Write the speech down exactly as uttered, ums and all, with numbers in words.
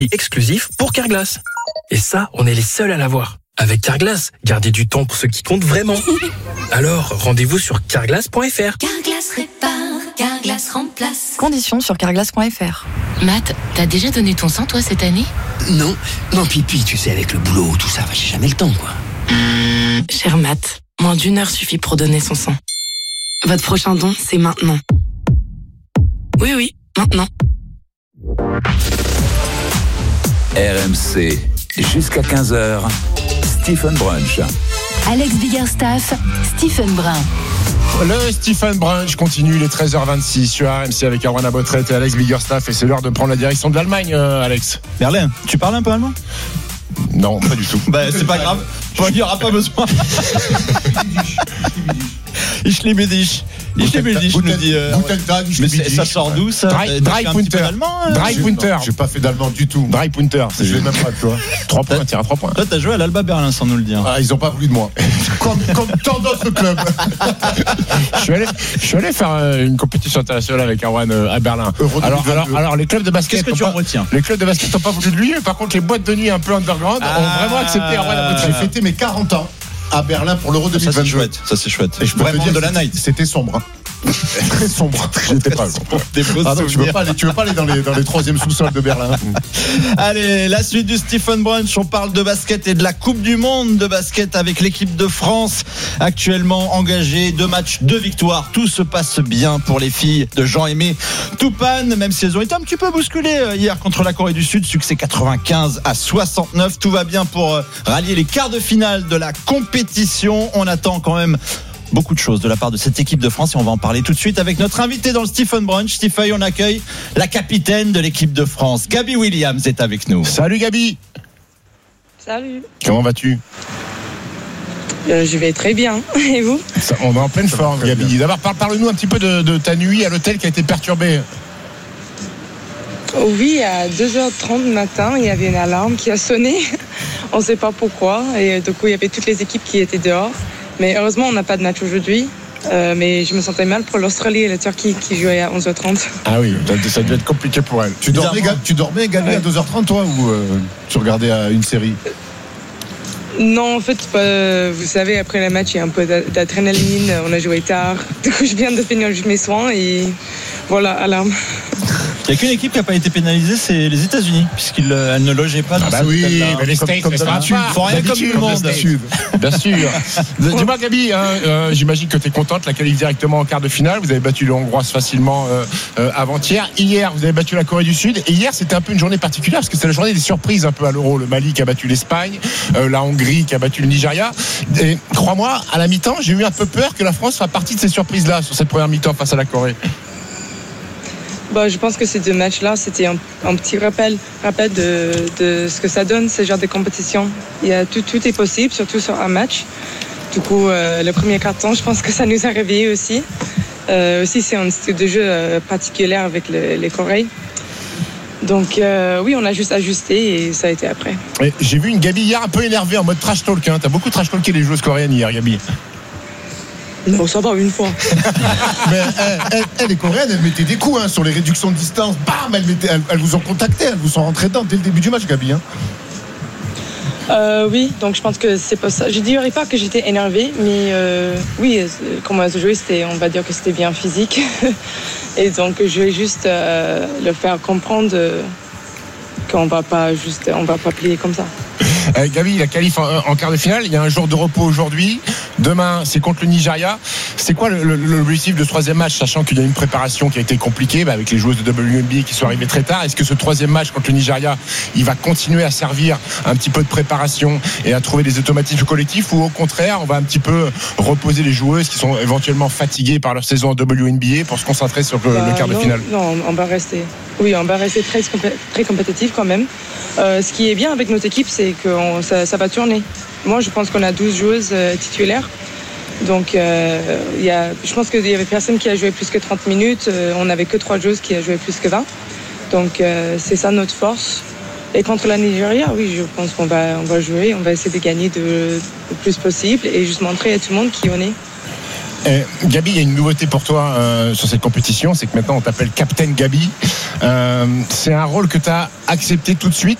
exclusif pour Carglass. Et ça, on est les seuls à l'avoir. Avec Carglass, gardez du temps pour ce qui compte vraiment. Alors, rendez-vous sur carglass point f r. Carglass répare, Carglass remplace. Conditions sur carglass point f r. Matt, t'as déjà donné ton sang, toi, cette année ? Non, non, pipi, tu sais, avec le boulot, tout ça, j'ai jamais le temps, quoi. Mmh, cher Matt, moins d'une heure suffit pour donner son sang. Votre prochain don, c'est maintenant. Oui, oui, maintenant. R M C, jusqu'à quinze heures, Stephen Brunch. Alex Biggerstaff, Stephen Brun. Le Stephen Brunch continue, il est treize heures vingt-six sur R M C avec Arwana Botrel et Alex Biggerstaff. Et c'est l'heure de prendre la direction de l'Allemagne, euh, Alex. Berlin, tu parles un peu allemand ? Non, pas du tout. Bah, c'est pas grave, il n'y aura pas besoin. Ich liebe dich. Ich liebe dich, nous dit. Euh, mais ça sort d'où ça ? Drei Punter. Drei Punter. J'ai pas fait d'allemand du tout. Drei Punter. Je vais même pas, tu vois. trois points, tire à trois points. Toi, t'as joué à l'Alba Berlin sans nous le dire. Ah, ils ont pas voulu de moi. Comme, comme tant d'autres clubs. je, suis allé, je suis allé faire une compétition internationale avec Arwan à Berlin. Alors, alors, alors, les clubs de basket. Qu'est-ce que tu en retiens ? Les clubs de basket n'ont pas voulu de lui. Par contre, les boîtes de nuit un peu underground ah, ont vraiment accepté Arwan à Botrel. J'ai fêté mes quarante ans à Berlin pour l'Euro deux mille vingt-deux. Ça c'est chouette, ça c'est chouette. Et je peux vraiment te dire, de la night. C'était sombre. Hein. Très sombre. J'étais pas. Ah non, tu veux pas aller, tu veux pas aller dans les dans les troisièmes sous-sols de Berlin. Allez, la suite du Stephen Brunch. On parle de basket et de la Coupe du Monde de basket avec l'équipe de France actuellement engagée. Deux matchs, deux victoires. Tout se passe bien pour les filles de Jean-Aimé Toupane, même si elles ont été un petit peu bousculées hier contre la Corée du Sud. Succès quatre-vingt-quinze à soixante-neuf. Tout va bien pour rallier les quarts de finale de la compétition. On attend quand même beaucoup de choses de la part de cette équipe de France et on va en parler tout de suite avec notre invité dans le Stephen Brunch. Stephen, on accueille la capitaine de l'équipe de France. Gabi Williams est avec nous. Salut Gabi. Salut. Comment vas-tu ? euh, Je vais très bien. Et vous ? Ça, on est en pleine forme, Gabi. Bien. D'abord, parle-nous un petit peu de, de ta nuit à l'hôtel qui a été perturbée. Oui, à deux heures trente du matin, il y avait une alarme qui a sonné. On ne sait pas pourquoi. Et du coup, il y avait toutes les équipes qui étaient dehors. Mais heureusement, on n'a pas de match aujourd'hui. Euh, mais je me sentais mal pour l'Australie et la Turquie qui jouaient à onze heures trente. Ah oui, ça devait être compliqué pour elle. Tu dormais, tu dormais Gabi, ouais. à deux heures trente, toi, ou euh, tu regardais une série ? Non, en fait, euh, vous savez, après le match, il y a un peu d'adrénaline. On a joué tard. Du coup, je viens de finir mes soins et voilà, alarme. Il n'y a qu'une équipe qui n'a pas été pénalisée, c'est les États-Unis, puisqu'elle ne logeait pas dans ah bah cette oui, là. Mais les States, comme, comme d'habitude. Il faut rien comme tout le monde. Bien sûr. Dis-moi, Gabi, hein, euh, j'imagine que tu es contente. La qualif directement en quart de finale. Vous avez battu le Hongroise facilement euh, euh, avant-hier. Hier, vous avez battu la Corée du Sud. Et hier, c'était un peu une journée particulière parce que c'est la journée des surprises un peu à l'Euro. Le Mali qui a battu l'Espagne, euh, la Hongrie qui a battu le Nigeria. Et crois-moi, à la mi-temps, j'ai eu un peu peur que la France fasse partie de ces surprises-là sur cette première mi-temps face à la Corée. Bah, je pense que ces deux matchs-là, c'était un, un petit rappel, rappel de, de ce que ça donne, ce genre de compétition. Il y a tout, tout est possible, surtout sur un match. Du coup, euh, le premier carton, je pense que ça nous a réveillés aussi. Euh, aussi, c'est un style de jeu euh, particulier avec le, les Coréens. Donc euh, oui, on a juste ajusté et ça a été après. Et j'ai vu une Gabi hier un peu énervée en mode trash talk. Hein. T'as beaucoup trash talké les joueuses coréennes hier, Gabi. Non, ça va une fois. Mais elle, elle, elle, les Coréennes, elles mettaient des coups hein, sur les réductions de distance. Bam, elles, mettaient, elles, elles vous ont contacté, elles vous sont rentrées dedans dès le début du match, Gabi. Hein. Euh, oui, donc je pense que c'est pas ça. Je dirais pas que j'étais énervée, mais euh, oui, comment elles ont joué, c'était, on va dire que c'était bien physique. Et donc je vais juste euh, le faire comprendre qu'on va pas juste, on va pas plier comme ça. Euh, Gabi, la qualif en, en quart de finale, il y a un jour de repos aujourd'hui. Demain, c'est contre le Nigeria. C'est quoi le, le, l'objectif de ce troisième match, sachant qu'il y a une préparation qui a été compliquée bah, avec les joueuses de W N B A qui sont arrivées très tard. Est-ce que ce troisième match contre le Nigeria, il va continuer à servir un petit peu de préparation et à trouver des automatismes collectifs, ou au contraire, on va un petit peu reposer les joueuses qui sont éventuellement fatiguées par leur saison en W N B A pour se concentrer sur le, bah, le quart non, de finale? Non, on va rester. Oui, on va rester très, très compétitif quand même. Euh, ce qui est bien avec notre équipe, c'est que on, ça, ça va tourner. Moi, je pense qu'on a douze joueuses euh, titulaires. Donc, euh, y a, je pense qu'il y avait personne qui a joué plus que trente minutes. Euh, on n'avait que trois joueuses qui a joué plus que vingt. Donc, euh, c'est ça notre force. Et contre la Nigeria, oui, je pense qu'on va, on va jouer. On va essayer de gagner de, le plus possible et juste montrer à tout le monde qui on est. Eh, Gabi, il y a une nouveauté pour toi euh, sur cette compétition, c'est que maintenant on t'appelle Captain Gabi. Euh, c'est un rôle que tu as accepté tout de suite.